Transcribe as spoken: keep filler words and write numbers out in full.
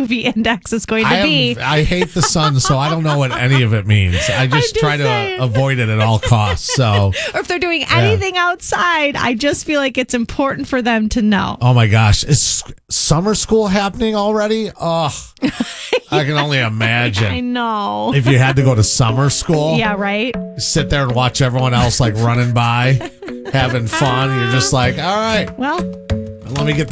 U V index is going to I, be. am, I hate the sun, so I don't know what any of it means. I just, just try to saying. uh, avoid it at all costs. So, Or if they're doing anything outside, I just feel like it's important for them to know. oh my gosh, is summer school happening already? Oh, I can only imagine. I know. If you had to go to summer school, Yeah, right? sit there and watch everyone else like running by, having fun. You're just like, all right, Well, let me get